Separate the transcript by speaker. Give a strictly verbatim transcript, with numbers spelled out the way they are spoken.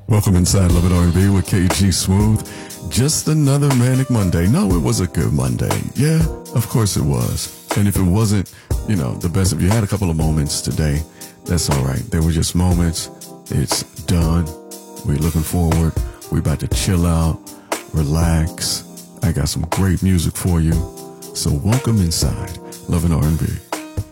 Speaker 1: Welcome inside Love and R and B with K G Smooth. Just another manic Monday. No, it was a good Monday. Yeah, of course it was. And if it wasn't, you know, the best, if you had a couple of moments today, that's all right. They were just moments. It's done. We're looking forward. We're about to chill out, relax. I got some great music for you. So welcome inside Love and R and B.